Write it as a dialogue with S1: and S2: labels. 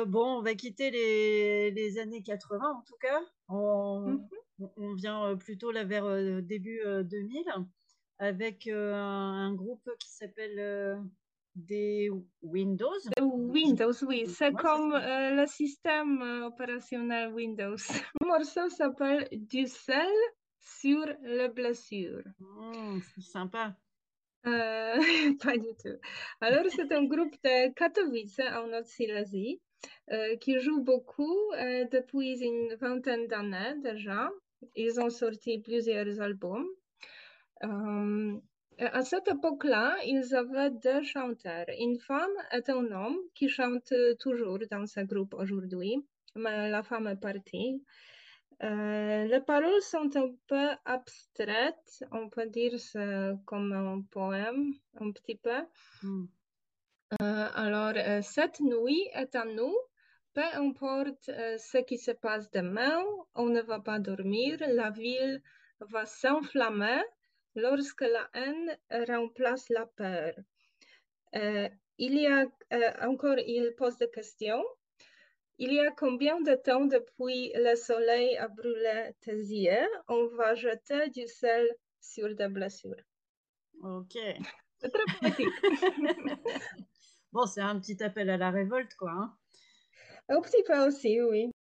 S1: Bon, on va quitter les années 80 en tout cas.
S2: Mhm.
S1: On vient plutôt là vers début 2000 avec un groupe qui s'appelle des Windows. Je-
S2: Windows, oui, c'est
S1: Ouais, c'est
S2: comme
S1: ça.
S2: le système opérationnel Windows. Le morceau s'appelle Du sel sur les blessures.
S1: C'est sympa.
S2: Pas du tout. Alors, c'est un groupe de Katowice en Haute-Silésie qui joue beaucoup depuis une vingtaine d'années déjà. Ils ont sorti plusieurs albums. Euh, à cette époque-là, ils avaient deux chanteurs, une femme et un homme qui chantent toujours dans ce groupe aujourd'hui, mais la femme est partie. Les paroles sont un peu abstraites, on peut dire c'est comme un poème, un petit peu.
S1: Hmm.
S2: Cette nuit est à nous, peu importe ce qui se passe demain, on ne va pas dormir, la ville va s'enflammer lorsque la haine remplace la peur. Euh, il pose des questions. Il y a combien de temps depuis le soleil a brûlé tes yeux? On va jeter du sel sur des blessures.
S1: Ok.
S2: C'est très poétique.
S1: Bon, c'est un petit appel à la révolte, quoi, hein.
S2: Un petit peu aussi, oui.